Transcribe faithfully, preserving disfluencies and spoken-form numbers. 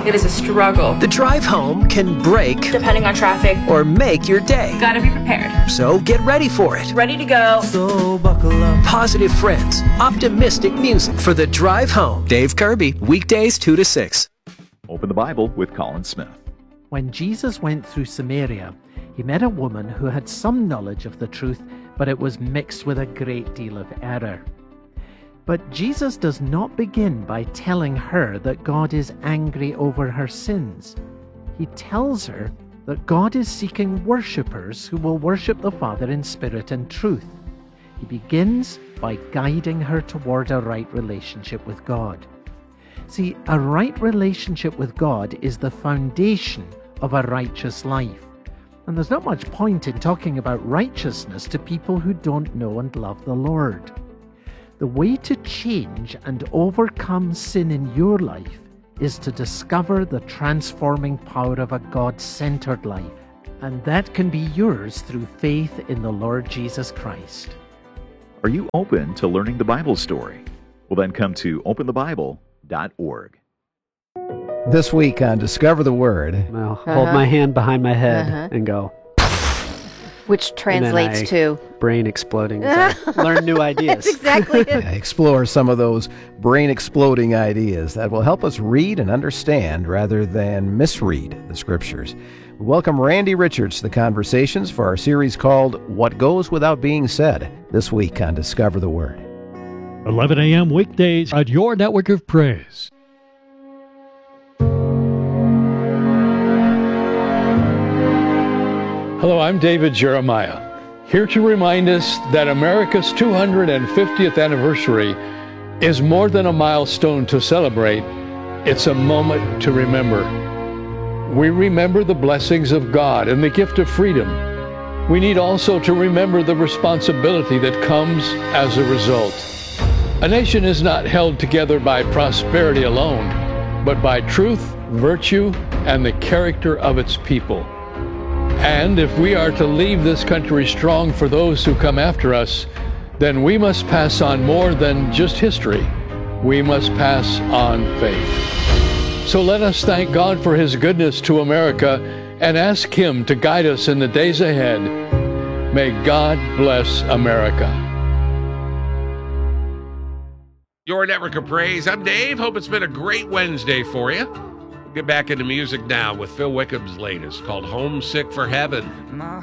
It is a struggle. The drive home can break Depending on traffic. or make your day. Gotta be prepared. So get ready for it. Ready to go. So buckle up. Positive friends, optimistic music for the drive home. Dave Kirby, weekdays two to six. Open the Bible with Colin Smith. When Jesus went through Samaria, he met a woman who had some knowledge of the truth, but it was mixed with a great deal of error. But Jesus does not begin by telling her that God is angry over her sins. He tells her that God is seeking worshippers who will worship the Father in spirit and truth. He begins by guiding her toward a right relationship with God. See, a right relationship with God is the foundation of a righteous life. And there's not much point in talking about righteousness to people who don't know and love the Lord. The way to change and overcome sin in your life is to discover the transforming power of a God-centered life. And that can be yours through faith in the Lord Jesus Christ. Are you open to learning the Bible story? Well, then come to open the bible dot org. This week on Discover the Word. I'll hold my hand behind my head Uh-huh. and go, Which translates I- to brain exploding as I learn new ideas. That's exactly it. Explore some of those brain-exploding ideas that will help us read and understand rather than misread the Scriptures. We welcome Randy Richards to the conversations for our series called What Goes Without Being Said, this week on Discover the Word. eleven a.m. weekdays at your network of praise. Hello, I'm David Jeremiah, here to remind us that America's two hundred fiftieth anniversary is more than a milestone to celebrate. It's a moment to remember. We remember the blessings of God and the gift of freedom. We need also to remember the responsibility that comes as a result. A nation is not held together by prosperity alone, but by truth, virtue, and the character of its people. And if we are to leave this country strong for those who come after us, then we must pass on more than just history. We must pass on faith. So let us thank God for His goodness to America and ask Him to guide us in the days ahead. May God bless America. Your Network of Praise. I'm Dave. Hope it's been a great Wednesday for you. We'll get back into music now with Phil Wickham's latest called Homesick for Heaven.